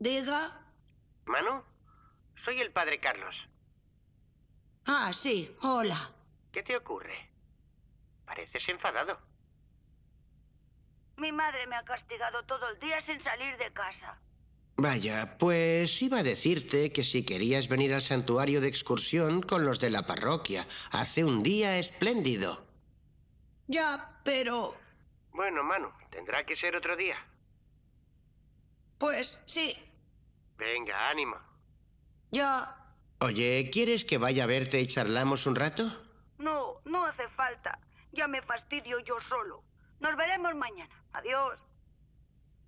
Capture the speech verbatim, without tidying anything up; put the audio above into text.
Diga. Manu, soy el padre Carlos. Ah, sí, hola. ¿Qué te ocurre? Pareces enfadado. Mi madre me ha castigado todo el día sin salir de casa. Vaya, pues iba a decirte que si querías venir al santuario de excursión con los de la parroquia. Hace un día espléndido. Ya, pero... Bueno, Manu, tendrá que ser otro día. Pues sí. Venga, ánimo. Ya. Oye, ¿quieres que vaya a verte y charlamos un rato? No, no hace falta. Ya me fastidio yo solo. Nos veremos mañana. Adiós.